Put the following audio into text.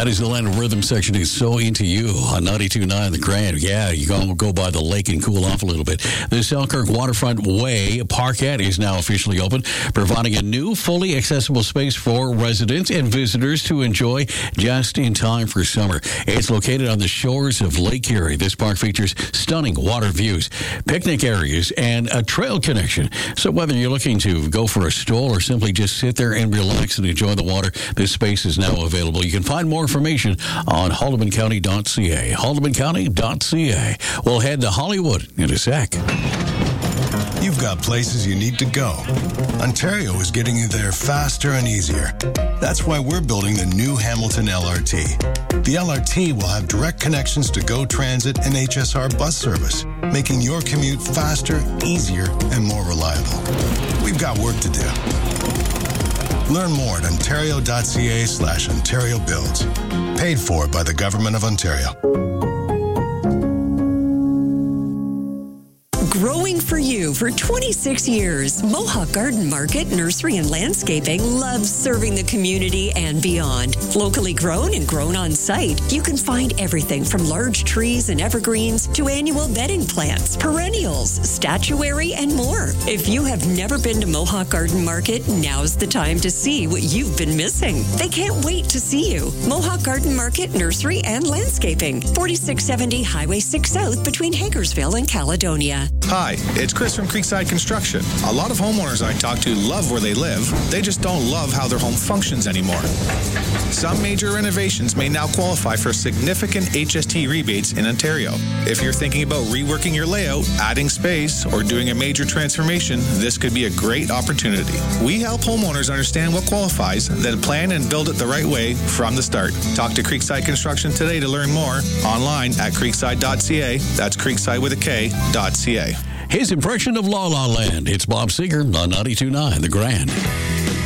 That is the Land of Rhythm section is so into you on 92.9 The Grand. Yeah, you go by the lake and cool off a little bit. The Selkirk Waterfront Way Parkette is now officially open, providing a new, fully accessible space for residents and visitors to enjoy just in time for summer. It's located on the shores of Lake Erie. This park features stunning water views, picnic areas, and a trail connection. So whether you're looking to go for a stroll or simply just sit there and relax and enjoy the water, this space is now available. You can find more information on haldimandcounty.ca. haldimandcounty.ca. We'll head to Hollywood in a sec. You've got places you need to go. Ontario is getting you there faster and easier. That's why we're building the new Hamilton LRT. The LRT will have direct connections to GO Transit and HSR bus service, making your commute faster, easier, and more reliable. We've got work to do. Learn more at ontario.ca/Ontario Builds. Paid for by the Government of Ontario. Growing for you for 26 years, Mohawk Garden Market, Nursery and Landscaping loves serving the community and beyond. Locally grown and grown on site, you can find everything from large trees and evergreens to annual bedding plants, perennials, statuary, and more. If you have never been to Mohawk Garden Market, now's the time to see what you've been missing. They can't wait to see you. Mohawk Garden Market, Nursery and Landscaping, 4670 Highway 6 South between Hagersville and Caledonia. Hi, it's Chris from Creekside Construction. A lot of homeowners I talk to love where they live. They just don't love how their home functions anymore. Some major renovations may now qualify for significant HST rebates in Ontario. If you're thinking about reworking your layout, adding space, or doing a major transformation, this could be a great opportunity. We help homeowners understand what qualifies, then plan and build it the right way from the start. Talk to Creekside Construction today to learn more. Online at creekside.ca. That's creekside with a K.ca. His impression of La La Land. It's Bob Seger on 92.9 The Grand.